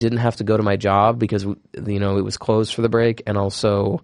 didn't have to go to my job because, you know, it was closed for the break, and also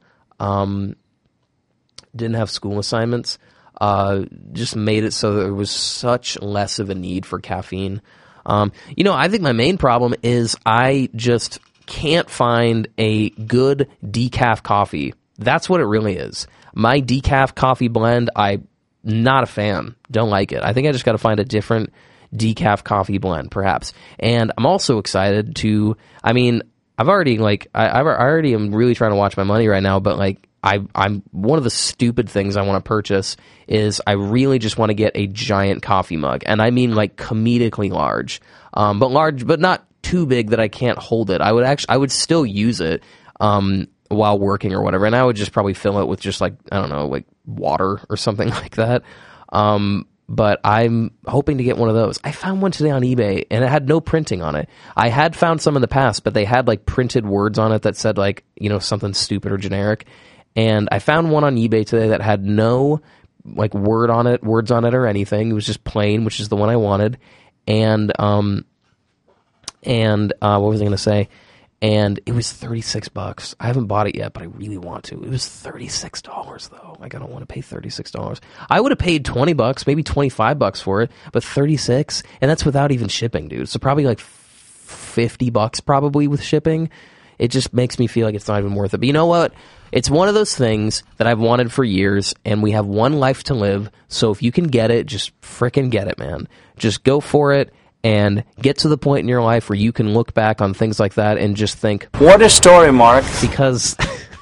didn't have school assignments, just made it so there was such less of a need for caffeine. You know, I think my main problem is I just can't find a good decaf coffee. That's what it really is. My decaf coffee blend, I'm not a fan. Don't like it. I think I just got to find a different decaf coffee blend, perhaps. And I'm also excited to, I mean, I've already, like, I already am really trying to watch my money right now, but, like, I'm one of the stupid things I want to purchase is I really just want to get a giant coffee mug. And I mean, like, comedically large, but not too big that I can't hold it. I would still use it, while working or whatever. And I would just probably fill it with just, like, I don't know, like water or something like that. But I'm hoping to get one of those. I found one today on eBay, and it had no printing on it. I had found some in the past, but they had, like, printed words on it that said, like, you know, something stupid or generic. And I found one on eBay today that had no, like, words on it or anything. It was just plain, which is the one I wanted. And what was I going to say? And it was $36. I haven't bought it yet, but I really want to. It was $36 though. Like, I don't want to pay $36. I would have paid $20, maybe $25 for it, but $36, and that's without even shipping, dude. So probably like $50 probably with shipping. It just makes me feel like it's not even worth it. But you know what? It's one of those things that I've wanted for years, and we have one life to live. So if you can get it, just frickin' get it, man. Just go for it. And get to the point in your life where you can look back on things like that and just think, what a story, Mark. Because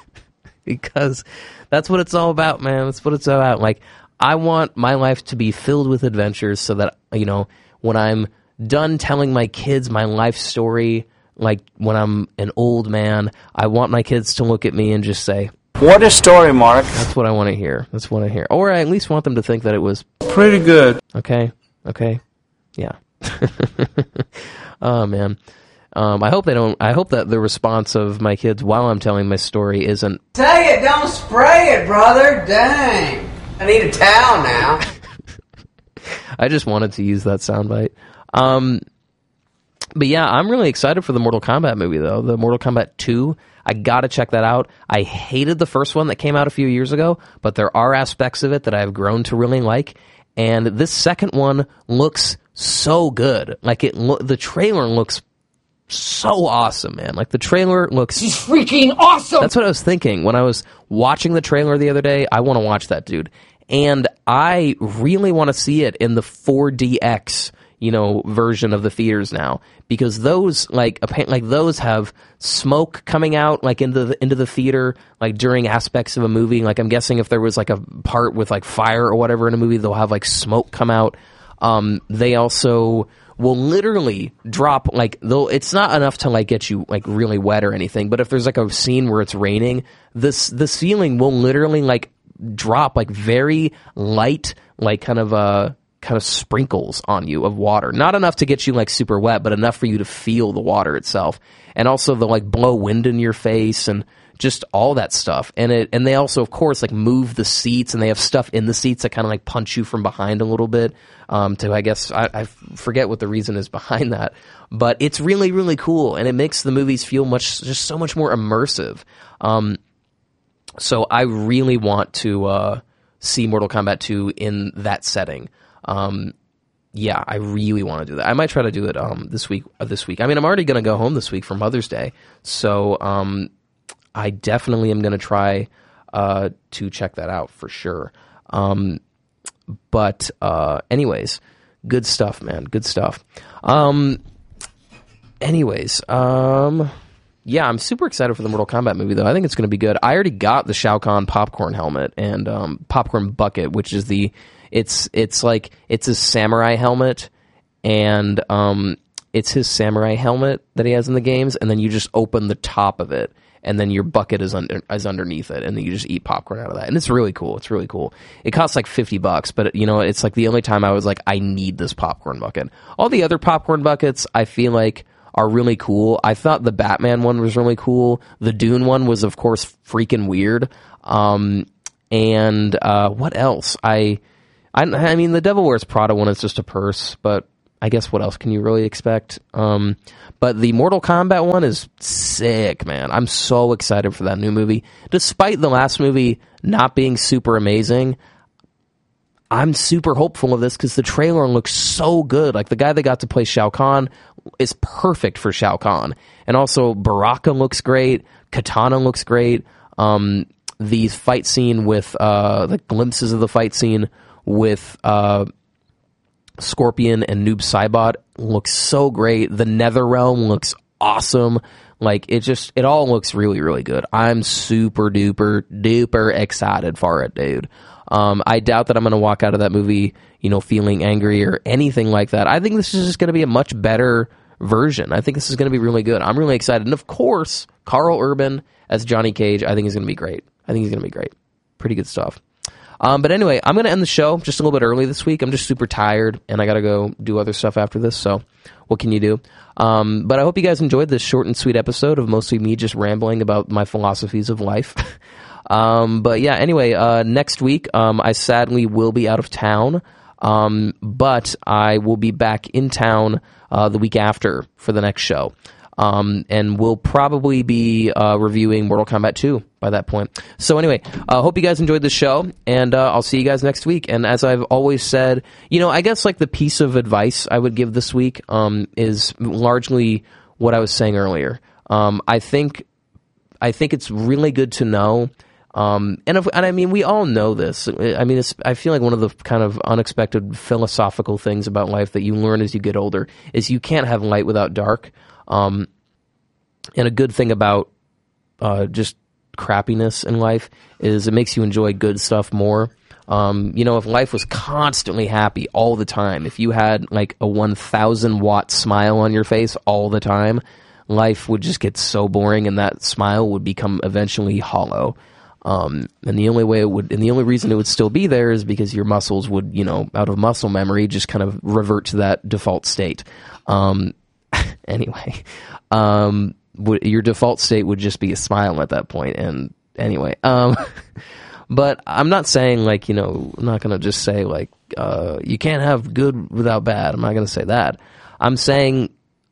that's what it's all about, man. That's what it's all about. Like, I want my life to be filled with adventures so that, you know, when I'm done telling my kids my life story, like when I'm an old man, I want my kids to look at me and just say, what a story, Mark. That's what I want to hear. That's what I hear. Or I at least want them to think that it was pretty good. Okay. Yeah. Oh man. I hope that the response of my kids while I'm telling my story isn't, say it, don't spray it, brother. Dang. I need a towel now. I just wanted to use that soundbite. But yeah, I'm really excited for the Mortal Kombat movie though. The Mortal Kombat 2. I gotta check that out. I hated the first one that came out a few years ago, but there are aspects of it that I've grown to really like. And this second one looks so good. Like, the trailer looks so awesome, man. Like, the trailer looks... He's freaking awesome! That's what I was thinking. When I was watching the trailer the other day, I want to watch that, dude. And I really want to see it in the 4DX, you know, version of the theaters now. Because those, like those have smoke coming out, like, into the theater, like, during aspects of a movie. Like, I'm guessing if there was, like, a part with, like, fire or whatever in a movie, they'll have, like, smoke come out. They also will literally drop, like, though it's not enough to, like, get you, like, really wet or anything, but if there's, like, a scene where it's raining, the ceiling will literally, like, drop, like, very light, like, kind of sprinkles on you of water. Not enough to get you, like, super wet, but enough for you to feel the water itself. And also they'll, like, blow wind in your face and just all that stuff. And they also, of course, like, move the seats, and they have stuff in the seats that kind of, like, punch you from behind a little bit. I guess, I forget what the reason is behind that. But it's really, really cool, and it makes the movies feel just so much more immersive. So I really want to see Mortal Kombat 2 in that setting. Yeah, I really want to do that. I might try to do it this week. I mean, I'm already going to go home this week for Mother's Day, so I definitely am going to try to check that out for sure. But anyways, good stuff, man. Good stuff. Yeah, I'm super excited for the Mortal Kombat movie, though. I think it's going to be good. I already got the Shao Kahn popcorn helmet and popcorn bucket, which is it's a samurai helmet, and it's his samurai helmet that he has in the games, and then you just open the top of it, and then your bucket is underneath it, and then you just eat popcorn out of that. And it's really cool. It's really cool. It costs like $50, but you know, it's like the only time I was like, I need this popcorn bucket. All the other popcorn buckets, I feel like, are really cool. I thought the Batman one was really cool. The Dune one was, of course, freaking weird. And what else? I mean, the Devil Wears Prada one is just a purse, but I guess what else can you really expect? But the Mortal Kombat one is sick, man. I'm so excited for that new movie. Despite the last movie not being super amazing, I'm super hopeful of this because the trailer looks so good. Like, the guy that got to play Shao Kahn is perfect for Shao Kahn. And also, Baraka looks great. Katana looks great. The fight scene with, the glimpses of the fight scene with, Scorpion and Noob Saibot looks so great. The Netherrealm looks awesome. Like, it all looks really, really good. I'm super duper excited for it, dude. I doubt that I'm going to walk out of that movie, feeling angry or anything like that. I think this is just going to be a much better version. I think this is going to be really good. I'm really excited. And of course, Carl Urban as Johnny Cage, I think is going to be great. Pretty good stuff. But anyway, I'm going to end the show just a little bit early this week. I'm just super tired, and I got to go do other stuff after this, so what can you do? But I hope you guys enjoyed this short and sweet episode of mostly me just rambling about my philosophies of life. But yeah, anyway, next week, I sadly will be out of town, but I will be back in town the week after for the next show. And we'll probably be reviewing Mortal Kombat 2 by that point. So anyway, I hope you guys enjoyed the show, and I'll see you guys next week. And as I've always said, I guess like the piece of advice I would give this week is largely what I was saying earlier. I think it's really good to know. And I mean, we all know this. I mean, I feel like one of the kind of unexpected philosophical things about life that you learn as you get older is you can't have light without dark. And a good thing about just crappiness in life is it makes you enjoy good stuff more. If life was constantly happy all the time, if you had like a 1,000 watt smile on your face all the time, life would just get so boring, and that smile would become eventually hollow. And the only reason it would still be there is because your muscles would, out of muscle memory, just kind of revert to that default state. Anyway, your default state would just be a smile at that point. And anyway, but I'm not saying like, I'm not going to just say like, you can't have good without bad. I'm not going to say that. I'm saying,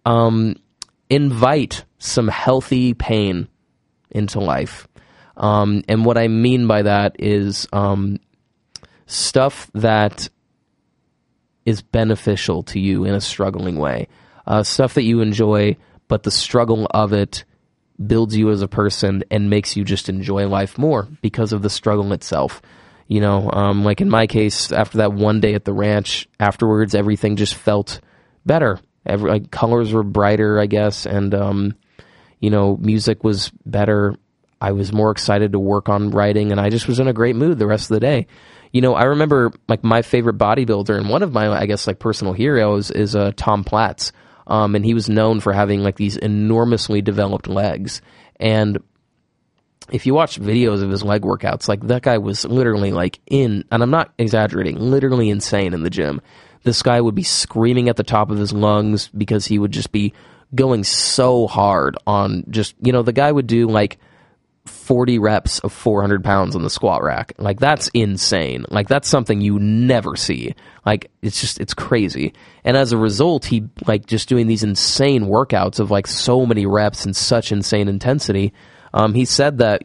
invite some healthy pain into life. And what I mean by that is, stuff that is beneficial to you in a struggling way. Stuff that you enjoy, but the struggle of it builds you as a person and makes you just enjoy life more because of the struggle itself. Like in my case, after that one day at the ranch, afterwards everything just felt better. Colors were brighter, I guess, and music was better. I was more excited to work on writing, and I just was in a great mood the rest of the day. I remember like my favorite bodybuilder and one of my, I guess, like personal heroes is Tom Platz. And he was known for having like these enormously developed legs. And if you watch videos of his leg workouts, like that guy was literally like and I'm not exaggerating, literally insane in the gym. This guy would be screaming at the top of his lungs because he would just be going so hard on just, the guy would do like 40 reps of 400 pounds on the squat rack. Like, that's insane. Like, that's something you never see. Like, it's crazy. And as a result, he, like, just doing these insane workouts of, like, so many reps and such insane intensity, he said that,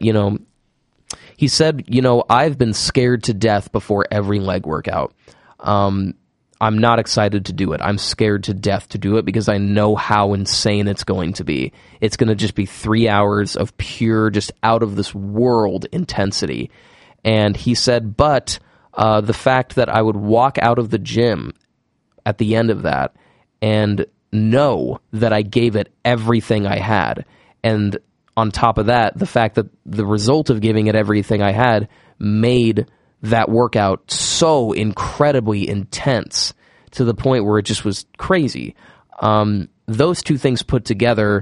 I've been scared to death before every leg workout. I'm not excited to do it. I'm scared to death to do it because I know how insane it's going to be. It's going to just be 3 hours of pure, just out of this world intensity. And he said, but the fact that I would walk out of the gym at the end of that and know that I gave it everything I had. And on top of that, the fact that the result of giving it everything I had made that workout so incredibly intense to the point where it just was crazy. Those two things put together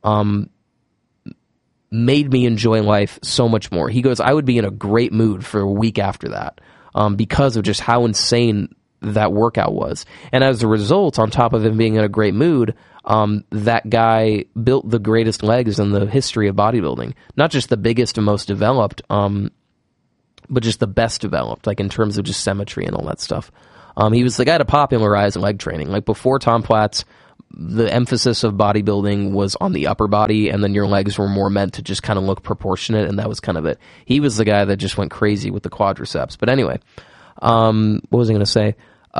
made me enjoy life so much more. He goes, I would be in a great mood for a week after that because of just how insane that workout was. And as a result, on top of him being in a great mood, that guy built the greatest legs in the history of bodybuilding. Not just the biggest and most developed, but just the best developed, like in terms of just symmetry and all that stuff. He was the guy to popularize leg training. Like before Tom Platz, the emphasis of bodybuilding was on the upper body, and then your legs were more meant to just kind of look proportionate, and that was kind of it. He was the guy that just went crazy with the quadriceps. But anyway, what was I going to say?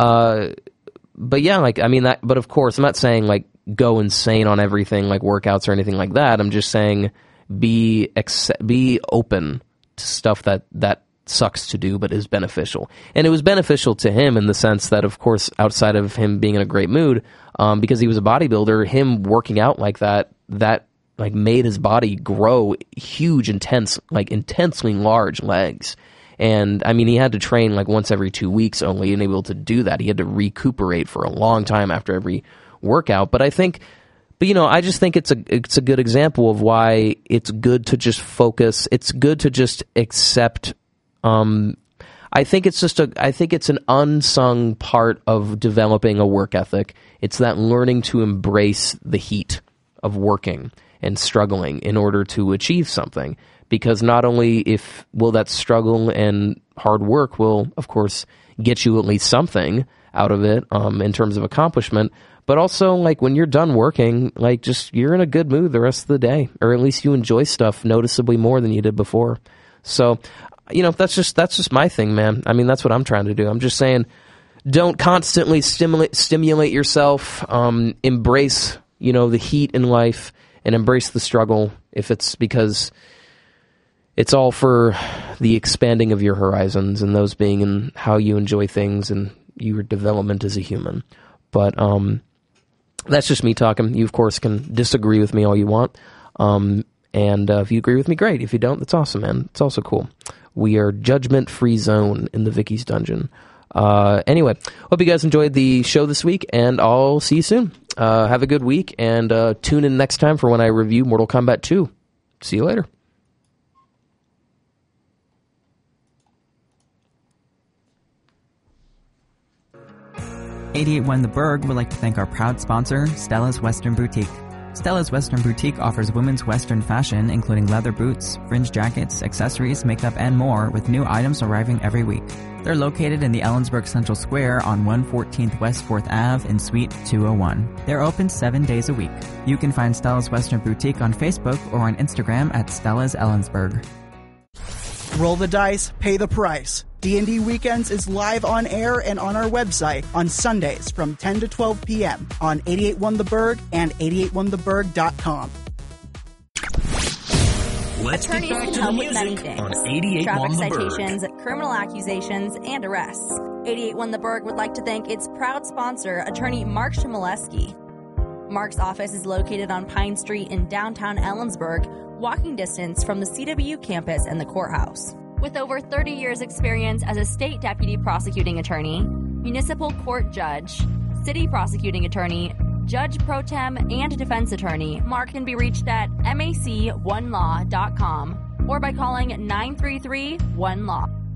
But yeah, like, I mean, that, but of course, I'm not saying like go insane on everything, like workouts or anything like that. I'm just saying be open to stuff that sucks to do but is beneficial. And it was beneficial to him in the sense that, of course, outside of him being in a great mood, because he was a bodybuilder, him working out like that like made his body grow huge, intensely large legs. And I mean, he had to train like once every 2 weeks only, and able to do that. He had to recuperate for a long time after every workout. But I just think it's a good example of why it's good to just focus. It's good to just accept. I think it's an unsung part of developing a work ethic. It's that learning to embrace the heat of working and struggling in order to achieve something. Because not only will that struggle and hard work will, of course, get you at least something out of it, in terms of accomplishment, but also like when you're done working, like just you're in a good mood the rest of the day, or at least you enjoy stuff noticeably more than you did before. So, that's just my thing, man. I mean, that's what I'm trying to do. I'm just saying, don't constantly stimulate yourself. Embrace, the heat in life, and embrace the struggle if it's because it's all for the expanding of your horizons, and those being in how you enjoy things and your development as a human. But that's just me talking. You, of course, can disagree with me all you want. And if you agree with me, great. If you don't, that's awesome, man. It's also cool. We are judgment-free zone in the Vicky's Dungeon. Anyway, hope you guys enjoyed the show this week, and I'll see you soon. Have a good week, and tune in next time for when I review Mortal Kombat 2. See you later. 881 The Berg would like to thank our proud sponsor, Stella's Western Boutique. Stella's Western Boutique offers women's Western fashion, including leather boots, fringe jackets, accessories, makeup, and more, with new items arriving every week. They're located in the Ellensburg Central Square on 114th West 4th Ave in Suite 201. They're open 7 days a week. You can find Stella's Western Boutique on Facebook or on Instagram at Stella's Ellensburg. Roll the dice, pay the price. D&D Weekends is live on air and on our website on Sundays from 10 to 12 p.m. on 881 The Berg and 881theberg.com. Let's Attorneys can help with many things. Traffic citations, criminal accusations, and arrests. 881 The Berg would like to thank its proud sponsor, attorney Mark Chmielewski. Mark's office is located on Pine Street in downtown Ellensburg, walking distance from the CW campus and the courthouse. With over 30 years' experience as a state deputy prosecuting attorney, municipal court judge, city prosecuting attorney, judge pro tem, and defense attorney, Mark can be reached at mac1law.com or by calling 933-1LAW.